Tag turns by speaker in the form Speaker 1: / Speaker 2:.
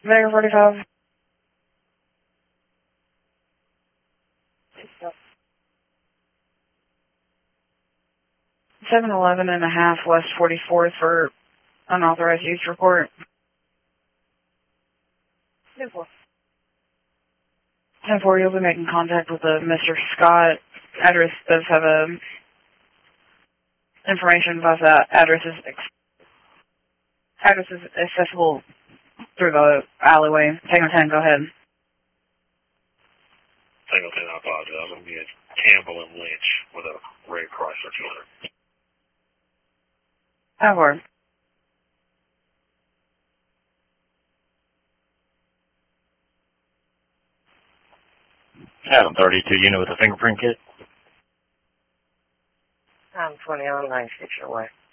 Speaker 1: Vega 45. 711.5 West 44th for unauthorized use report. 10-4, you'll be making contact with Mr. Scott. Address does have information about that. Address is accessible through the alleyway. Tango 10, go ahead.
Speaker 2: Tango 10, I apologize. I'm going to be at Campbell and Lynch with a Ray Chrysler 200.
Speaker 1: 10-4.
Speaker 3: Adam 32 unit with a fingerprint kit.
Speaker 4: I'm 20 on 96 your way.